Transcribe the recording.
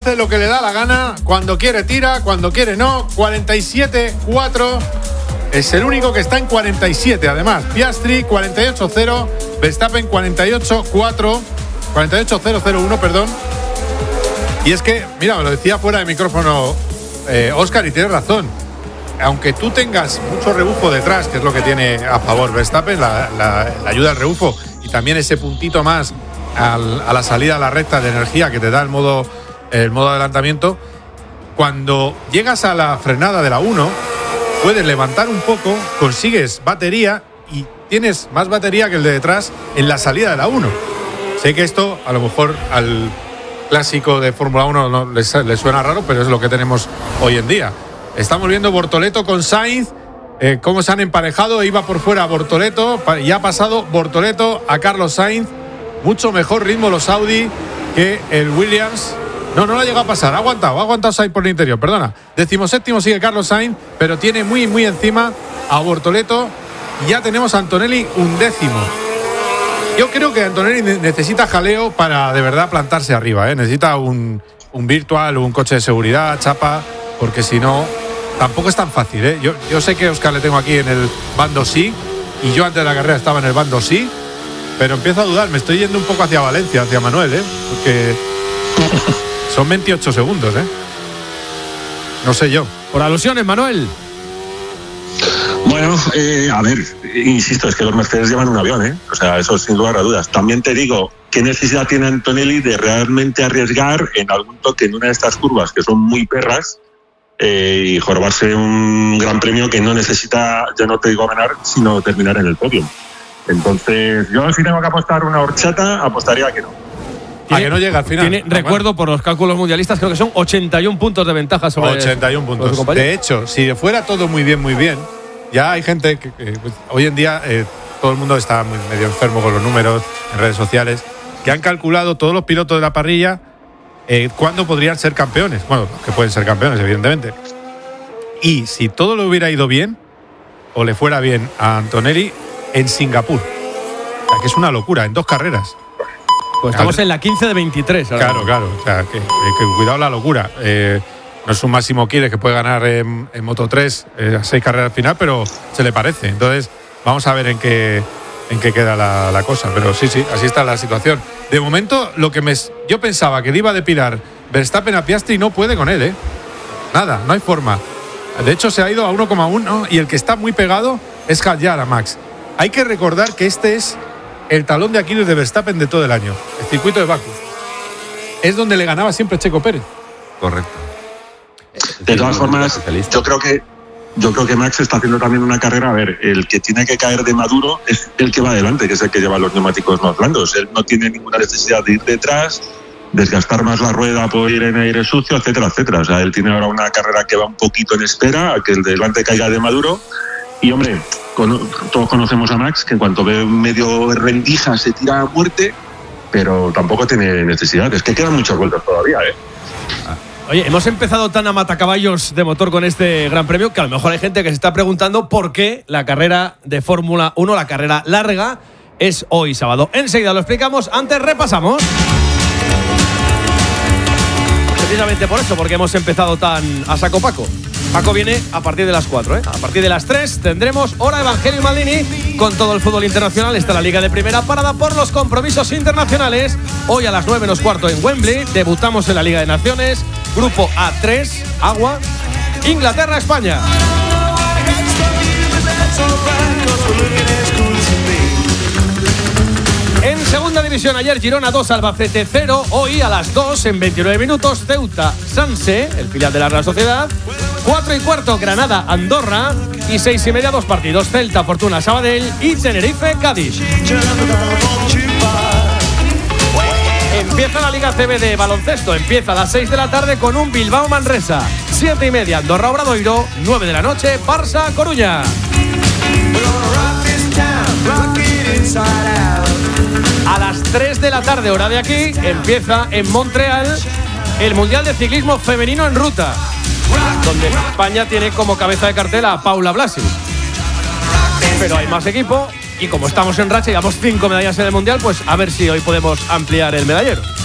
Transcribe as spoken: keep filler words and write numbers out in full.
hace lo que le da la gana, cuando quiere tira, cuando quiere no. cuarenta y siete cuatro. Es el único que está en cuarenta y siete, además. Piastri, cuarenta y ocho cero. Verstappen, cuarenta y ocho cuatro. cuarenta y ocho cero cero uno, perdón. Y es que, mira, me lo decía fuera de micrófono eh, Óscar, y tiene razón. Aunque tú tengas mucho rebufo detrás, que es lo que tiene a favor Verstappen, la, la, la ayuda al rebufo, y también ese puntito más al, a la salida a la recta de energía que te da el modo, el modo adelantamiento, cuando llegas a la frenada de la uno, puedes levantar un poco, consigues batería y tienes más batería que el de detrás en la salida de la uno. Sé que esto a lo mejor al clásico de Fórmula uno no les, les suena raro, pero es lo que tenemos hoy en día. Estamos viendo Bortoleto con Sainz, eh, cómo se han emparejado. Iba por fuera Bortoleto y ha pasado Bortoleto a Carlos Sainz. Mucho mejor ritmo los Audi que el Williams. No, no lo ha llegado a pasar, ha aguantado, ha aguantado Sainz por el interior, perdona. Decimoséptimo sigue Carlos Sainz, pero tiene muy, muy encima a Bortoleto. Y ya tenemos a Antonelli undécimo. Yo creo que Antonelli necesita jaleo para de verdad plantarse arriba, ¿eh? Necesita un, un virtual, un coche de seguridad, chapa, porque si no, tampoco es tan fácil, ¿eh? Yo, yo sé que a Óscar le tengo aquí en el bando sí, y yo antes de la carrera estaba en el bando sí, pero empiezo a dudar, me estoy yendo un poco hacia Valencia, hacia Manuel, ¿eh? Porque son veintiocho segundos, ¿eh? No sé yo. Por alusiones, Manuel. Bueno, eh, a ver, insisto, es que los Mercedes llevan un avión, ¿eh? O sea, eso sin lugar a dudas. También te digo, ¿qué necesidad tiene Antonelli de realmente arriesgar en algún toque en una de estas curvas que son muy perras eh, y jorobarse un gran premio que no necesita, ya no te digo ganar, sino terminar en el podio? Entonces, yo si tengo que apostar una horchata, apostaría a que no. A que no llega al final. Tiene, recuerdo por los cálculos mundialistas, creo que son ochenta y uno puntos de ventaja sobre ochenta y uno puntos. Sobre de hecho, si fuera todo muy bien, muy bien, ya hay gente que, que pues, hoy en día eh, todo el mundo está muy medio enfermo con los números en redes sociales, que han calculado todos los pilotos de la parrilla eh, cuándo podrían ser campeones. Bueno, que pueden ser campeones, evidentemente. Y si todo le hubiera ido bien, o le fuera bien a Antonelli, en Singapur. O sea, que es una locura, en dos carreras. Pues estamos claro. En la quince de veintitrés. Ahora. Claro, claro. O sea, que, que cuidado la locura. Eh, no es un Máximo Quiles que puede ganar en, en Moto tres eh, a seis carreras al final, pero se le parece. Entonces, vamos a ver en qué, en qué queda la, la cosa. Pero sí, sí, así está la situación. De momento, lo que me, yo pensaba que le iba a depilar Verstappen a Piastri y no puede con él, ¿eh? Nada, no hay forma. De hecho, se ha ido a uno coma uno y el que está muy pegado es Hadjar a Max. Hay que recordar que este es el talón de Aquiles de Verstappen de todo el año, el circuito de Bakú. Es donde le ganaba siempre Checo Pérez. Correcto. De todas formas, yo creo que yo creo que Max está haciendo también una carrera. A ver, el que tiene que caer de maduro es el que va adelante, que es el que lleva los neumáticos más blandos. Él no tiene ninguna necesidad de ir detrás, desgastar más la rueda por ir en aire sucio, etcétera, etcétera. O sea, él tiene ahora una carrera que va un poquito en espera a que el de delante caiga de maduro. Y hombre, con, todos conocemos a Max, que en cuanto ve medio rendija se tira a muerte, pero tampoco tiene necesidad. Es que quedan muchas vueltas todavía, ¿eh? Oye, hemos empezado tan a matacaballos de motor con este Gran Premio que a lo mejor hay gente que se está preguntando por qué la carrera de Fórmula uno, la carrera larga, es hoy sábado. Enseguida lo explicamos, antes repasamos. Precisamente por eso, porque hemos empezado tan a saco Paco. Paco viene a partir de las cuatro, ¿eh? A partir de las tres tendremos Hora Evangelio Maldini con todo el fútbol internacional. Está la Liga de Primera parada por los compromisos internacionales. Hoy a las nueve menos cuarto en Wembley. Debutamos en la Liga de Naciones. Grupo A tres, Agua, Inglaterra, España. En segunda división, ayer Girona dos, Albacete cero. Hoy a las dos, en veintinueve minutos, Ceuta, Sanse, el filial de la Real Sociedad. cuatro y cuarto, Granada, Andorra. Y seis y media, dos partidos, Celta, Fortuna, Sabadell y Tenerife, Cádiz. Empieza la Liga C B de baloncesto. Empieza a las seis de la tarde con un Bilbao Manresa. siete y media, Andorra Obradoiro. nueve de la noche, Barça Coruña. A las tres de la tarde, hora de aquí, empieza en Montreal el Mundial de Ciclismo Femenino en Ruta, donde España tiene como cabeza de cartel a Paula Blasi. Pero hay más equipo y como estamos en racha y llevamos cinco medallas en el Mundial, pues a ver si hoy podemos ampliar el medallero.